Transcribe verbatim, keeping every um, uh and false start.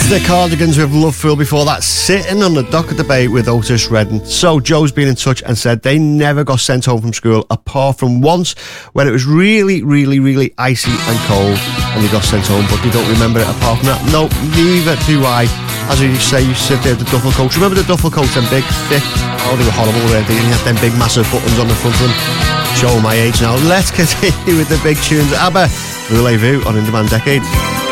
The Cardigans with Love Fool. Before that, Sitting on the Dock of the Bay with Otis Redding. So Joe's been in touch and said they never got sent home from school apart from once when it was really, really, really icy and cold and they got sent home, but they don't remember it apart from that. No, neither do I. As you say, you sit there, the duffel coats. Remember the duffel coats, them big, thick? Oh, they were horrible, weren't they? They had them big, massive buttons on the front of them. Showing my age now. Let's continue with the big tunes. ABBA, Voulez-Vous on In Demand Decade.